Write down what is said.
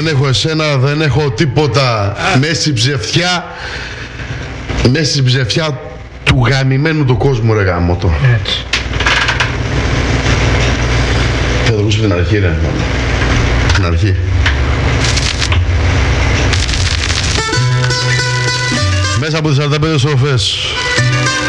έχω εσένα, δεν έχω τίποτα. Μέση ψευτιά του γαμημένου του κόσμου, ρε γάμο το. Έτσι. Θα το ακούσω την αρχή, ρε. Την αρχή. Μέσα από τις 45 στροφές.